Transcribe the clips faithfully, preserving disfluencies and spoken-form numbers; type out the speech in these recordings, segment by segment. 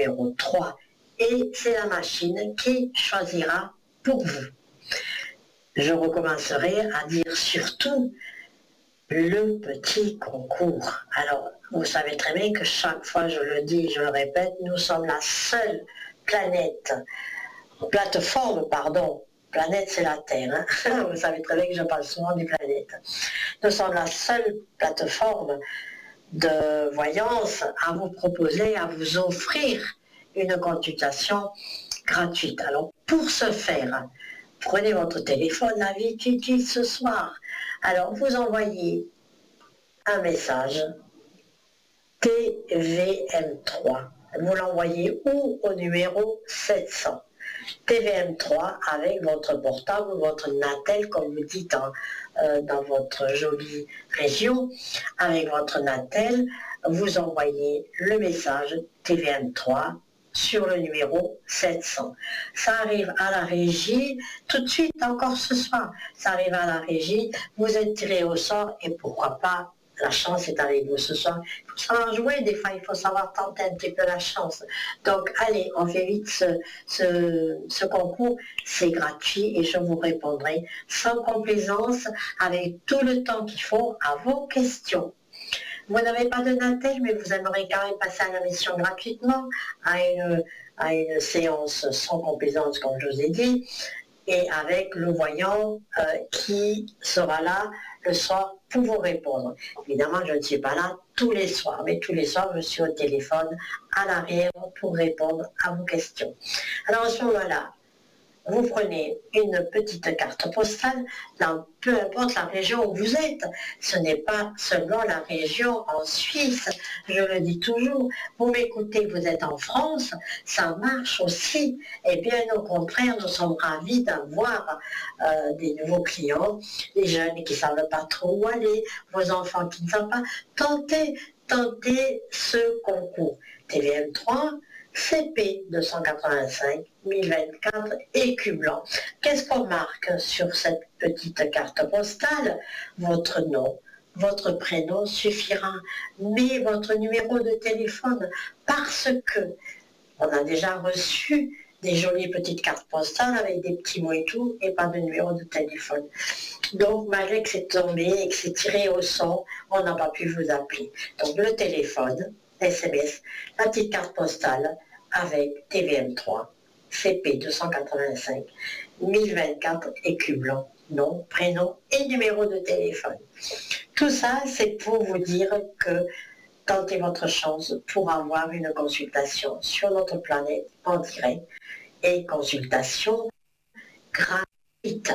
numéro trois. Et c'est la machine qui choisira pour vous. Je recommencerai à dire surtout le petit concours. Alors, vous savez très bien que chaque fois, je le dis, je le répète, nous sommes la seule planète, plateforme, pardon, planète c'est la Terre, hein. Vous savez très bien que je parle souvent des planètes. Nous sommes la seule plateforme de voyance à vous proposer, à vous offrir une consultation gratuite. Alors, pour ce faire, prenez votre téléphone, la vie qui utilise ce soir. Alors, vous envoyez un message T V M trois. Vous l'envoyez où? Au numéro sept cents. T V M trois avec votre portable, votre Natel, comme vous dites en, euh, dans votre jolie région, avec votre Natel, vous envoyez le message T V M trois sur le numéro sept cents. Ça arrive à la régie, tout de suite, encore ce soir, ça arrive à la régie, vous êtes tiré au sort et pourquoi pas, la chance est avec vous ce soir. Il faut savoir jouer, des fois, il faut savoir tenter un petit peu la chance. Donc, allez, on fait vite ce, ce, ce concours, c'est gratuit et je vous répondrai sans complaisance, avec tout le temps qu'il faut à vos questions. Vous n'avez pas de Natel, mais vous aimeriez quand même passer à la mission gratuitement, à une, à une séance sans complaisance, comme je vous ai dit, et avec le voyant euh, qui sera là le soir pour vous répondre. Évidemment, je ne suis pas là tous les soirs, mais tous les soirs, je suis au téléphone à l'arrière pour répondre à vos questions. Alors à ce moment-là, vous prenez une petite carte postale dans peu importe la région où vous êtes. Ce n'est pas seulement la région en Suisse, je le dis toujours. Vous m'écoutez, vous êtes en France, ça marche aussi. Et bien au contraire, nous sommes ravis d'avoir euh, des nouveaux clients, les jeunes qui ne savent pas trop où aller, vos enfants qui ne savent pas. Tentez, tentez ce concours. T V M trois, C P deux cent quatre-vingt-cinq mille vingt-quatre écus blancs. Qu'est-ce qu'on marque sur cette petite carte postale? Votre nom, votre prénom suffira, mais votre numéro de téléphone, parce que on a déjà reçu des jolies petites cartes postales avec des petits mots et tout, et pas de numéro de téléphone. Donc, malgré que c'est tombé et que c'est tiré au son, on n'a pas pu vous appeler. Donc, le téléphone, S M S, la petite carte postale avec T V M trois, C P deux cent quatre-vingt-cinq mille vingt-quatre écus blancs, nom, prénom et numéro de téléphone. Tout ça, c'est pour vous dire que tentez votre chance pour avoir une consultation sur notre planète en direct et consultation gratuite.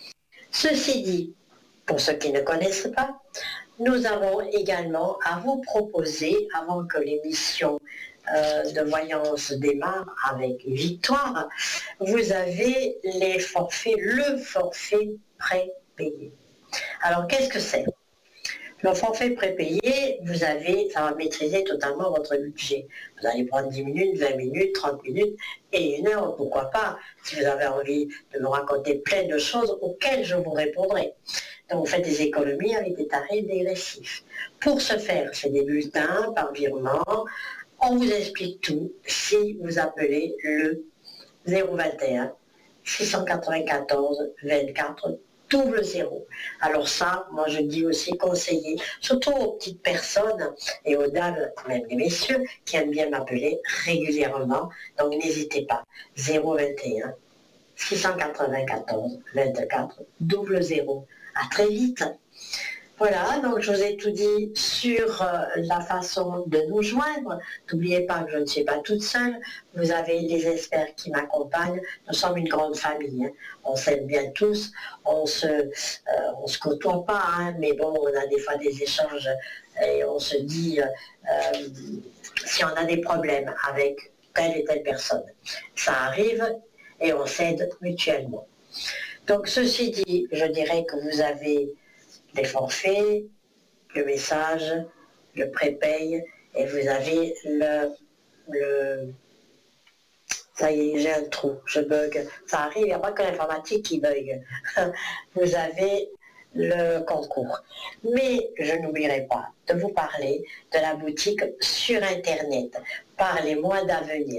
Ceci dit, pour ceux qui ne connaissent pas, nous avons également à vous proposer, avant que l'émission euh, de voyance démarre avec Victoire, vous avez les forfaits, le forfait prépayé. Alors, qu'est-ce que c'est? Le forfait prépayé, vous avez, ça va maîtriser totalement votre budget. Vous allez prendre dix minutes, vingt minutes, trente minutes et une heure, pourquoi pas, si vous avez envie de me raconter plein de choses auxquelles je vous répondrai. Donc vous faites des économies avec des tarifs dégressifs. Pour ce faire, c'est des bulletins par virement. On vous explique tout si vous appelez le zéro vingt et un six cent quatre-vingt-quatorze vingt-quatre double zéro. Alors ça, moi je dis aussi conseiller, surtout aux petites personnes et aux dames, même les messieurs, qui aiment bien m'appeler régulièrement. Donc n'hésitez pas. zéro vingt et un six cent quatre-vingt-quatorze vingt-quatre double zéro. À très vite. Voilà, donc je vous ai tout dit sur euh, la façon de nous joindre. N'oubliez pas que je ne suis pas toute seule. Vous avez des experts qui m'accompagnent. Nous sommes une grande famille. Hein. On s'aime bien tous. On se, euh, on se côtoie pas, hein, mais bon, on a des fois des échanges et on se dit euh, euh, si on a des problèmes avec telle et telle personne. Ça arrive et on s'aide mutuellement. Donc ceci dit, je dirais que vous avez les forfaits, le message, le prépay, et vous avez le, le... Ça y est, j'ai un trou, je bug. Ça arrive, il n'y a pas que l'informatique qui bug. Vous avez le concours. Mais je n'oublierai pas de vous parler de la boutique sur Internet. Parlez-moi d'avenir.